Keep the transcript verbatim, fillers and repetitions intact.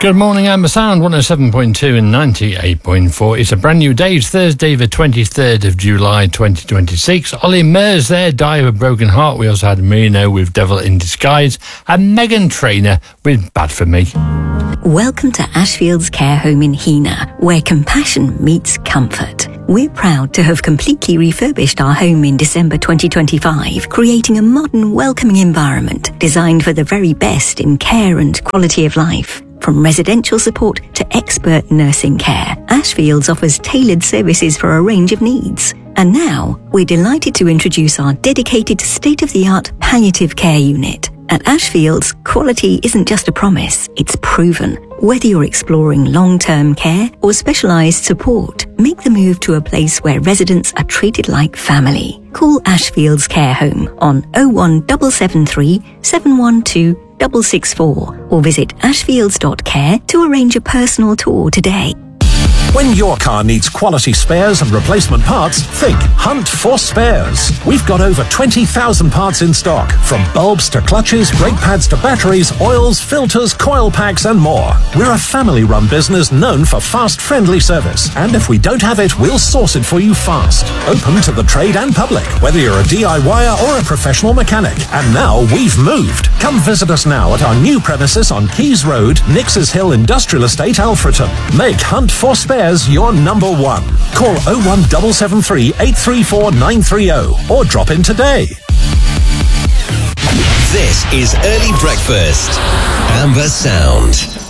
Good morning, Amber Sound, one oh seven point two and ninety-eight point four. It's a brand new day. It's Thursday, the twenty-third of July, twenty twenty-six. Ollie Murs there, Die of a Broken Heart. We also had Marino with Devil in Disguise and Meghan Trainor with Bad For Me. Welcome to Ashfield's Care Home in Heanor, where compassion meets comfort. We're proud to have completely refurbished our home in December twenty twenty-five, creating a modern, welcoming environment designed for the very best in care and quality of life. From residential support to expert nursing care, Ashfields offers tailored services for a range of needs. And now, we're delighted to introduce our dedicated state-of-the-art palliative care unit. At Ashfields, quality isn't just a promise, it's proven. Whether you're exploring long-term care or specialised support, make the move to a place where residents are treated like family. Call Ashfields Care Home on oh one seven seven three, seven one two, six six four or visit ashfields dot care to arrange a personal tour today. When your car needs quality spares and replacement parts, think Hunt for Spares. We've got over twenty thousand parts in stock, from bulbs to clutches, brake pads to batteries, oils, filters, coil packs and more. We're a family-run business known for fast, friendly service. And if we don't have it, we'll source it for you fast. Open to the trade and public, whether you're a D I Y er or a professional mechanic. And now we've moved. Come visit us now at our new premises on Keys Road, Nixes Hill Industrial Estate, Alfreton. Make Hunt for Spares your number one. Call oh one seven seven three, eight three four, nine three oh or drop in today. This is Early Breakfast. Amber Sound.